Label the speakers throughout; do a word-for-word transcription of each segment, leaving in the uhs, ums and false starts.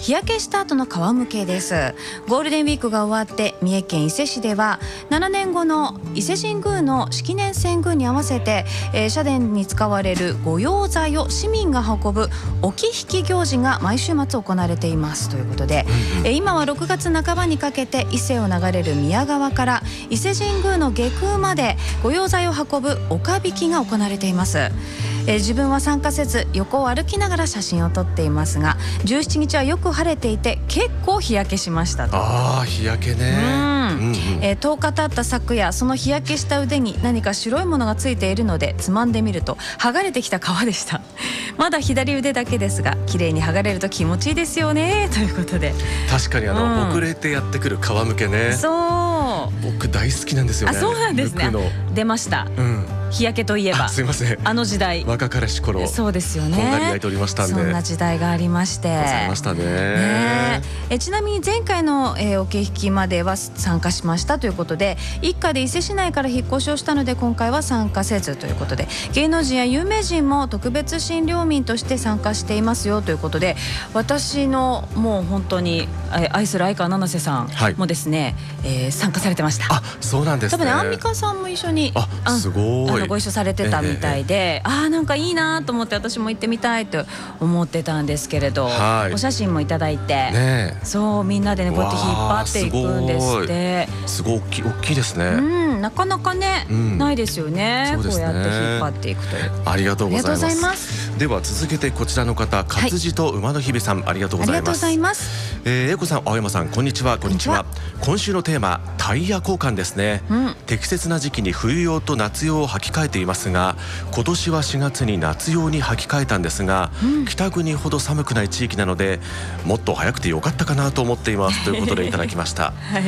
Speaker 1: 日焼けした後の皮むけです。ゴールデンウィークが終わって三重県伊勢市ではななねんごの伊勢神宮の式年遷宮に合わせて、えー、社殿に使われる御用材を市民が運ぶ置き引き行事が毎週末行われていますということで、えー、今はろくがつなかばにかけて伊勢を流れる宮川から伊勢神宮の下宮まで御用材を運ぶ岡引きが行われています。えー、自分は参加せず横を歩きながら写真を撮っていますが、じゅうしちにちはよく晴れていて結構日焼けしましたと。
Speaker 2: ああ、日焼けね。うん、うん、
Speaker 1: えー、とおか経った昨夜、その日焼けした腕に何か白いものがついているのでつまんでみると剥がれてきた皮でした。まだ左腕だけですが綺麗に剥がれると気持ちいいですよねということで。
Speaker 2: 確かにあの、うん、遅れてやってくる皮むけね。
Speaker 1: そう
Speaker 2: 僕大好きなんですよね。
Speaker 1: あ、そうなんですね。出ました、うん、日焼けといえば、
Speaker 2: すいません、
Speaker 1: あの時代
Speaker 2: 若かりし頃、
Speaker 1: そうですよね、
Speaker 2: こんがり焼いておりましたんで、
Speaker 1: そんな時代がありまして
Speaker 2: ございました ね,
Speaker 1: ねえ。ちなみに前回の、えー、おけ引きまでは参加しましたということで、一家で伊勢市内から引っ越しをしたので今回は参加せずということで、芸能人や有名人も特別診療民として参加していますよということで、私のもう本当に愛する相川七瀬さんもですね、はい、えー、参加されてました。
Speaker 2: あ、そうなんですね。
Speaker 1: 多分ね、アンミカさんも一緒に
Speaker 2: あ、すごい
Speaker 1: あのご一緒されてたみたいで、えー、あーなんかいいなと思って私も行ってみたいと思ってたんですけれど、はい、お写真もいただいて、ね、そうみんなでねこうやって引っ張っていくんですって。
Speaker 2: すごい大きい、大きいですね。
Speaker 1: うん、なかなかね、うん、ないですよね。
Speaker 2: そうですね、
Speaker 1: こうやって引っ張っていくという。
Speaker 2: ありがとうございます。では続けてこちらの方、活字と馬の日々さん、はい、ありがとうございます。ありがとうございます。えー、英子さん、青山さん、こんにちは。こんにちは。今週のテーマ、タイヤ交換ですね、うん、適切な時期に冬用と夏用を履き替えていますが、今年はしがつに夏用に履き替えたんですが、うん、北国ほど寒くない地域なのでもっと早くてよかったかなと思っていますということでいただきました、はい、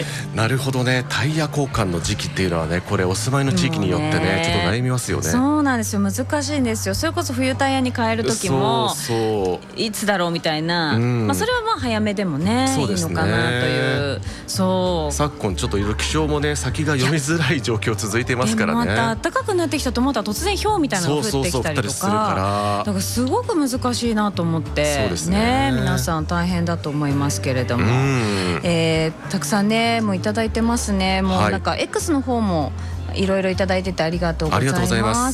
Speaker 2: なるほどね。タイヤ交換の時期っていうのはね、これお住まいの地域によってね、ねちょっと悩みますよね。
Speaker 1: そうなんですよ、難しいんですよ。それこそ冬タイヤに変える時もそうそういつだろうみたいな、うん、まあ、それはまあ早めでもね、いいのかなという。そう
Speaker 2: 昨今ちょっといろいろ気象もね、先が読みづらい状況続いていますからね。
Speaker 1: また暖かくなってきたと思ったら突然氷みたいなのが降ってきたりとか、だからすごく難しいなと思って、そうですね、皆さん大変だと思いますけれども、えー、たくさんねもういただいてますね。もうなんか X の方もいろいろいただいててありがとうございます。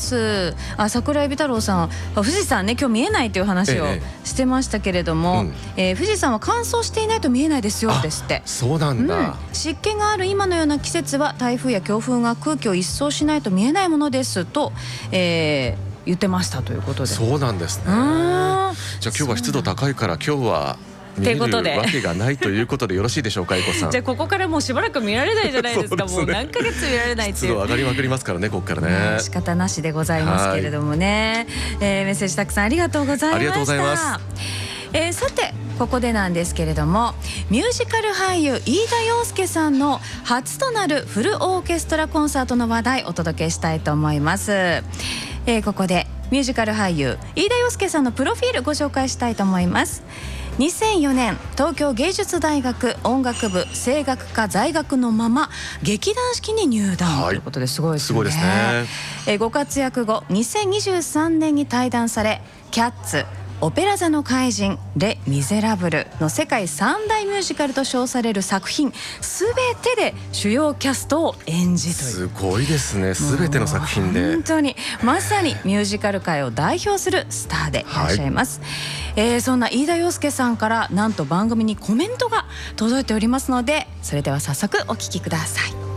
Speaker 1: あ、桜井美太郎さん、富士山ね今日見えないという話をしてましたけれども、えええー、富士山は乾燥していないと見えないですよですって。
Speaker 2: そうなんだ、うん、
Speaker 1: 湿気がある今のような季節は台風や強風が空気を一掃しないと見えないものですと、えー、言ってましたということで。
Speaker 2: そうなんですね。じゃあ今日は湿度高いから今日は見れるわけがないということでよろしいでしょうか、英子さん。
Speaker 1: じゃあここからもうしばらく見られないじゃないですか。すね、もう何ヶ月見られないっていう。
Speaker 2: 湿度上がりまくりますからね、ここからね。
Speaker 1: 仕方なしでございますけれどもね、えー、メッセージたくさんありがとうございました。ありがとうございます。えー、さてここでなんですけれども、ミュージカル俳優飯田洋介さんの初となるフルオーケストラコンサートの話題をお届けしたいと思います。えー、ここでミュージカル俳優飯田洋介さんのプロフィールご紹介したいと思います。にせんよねん東京芸術大学音楽部声楽科在学のまま劇団四季に入団、はい、ということですごいですね。すごいですね。えー、ご活躍後にせんにじゅうさんねんに退団され、キャッツ、オペラ座の怪人、レ・ミゼラブルの世界三大ミュージカルと称される作品すべてで主要キャストを演じという。
Speaker 2: すごいですね、すべての作品で。
Speaker 1: 本当にまさにミュージカル界を代表するスターでいらっしゃいます、はい。えー、そんな飯田洋介さんからなんと番組にコメントが届いておりますので、それでは早速お聞きください。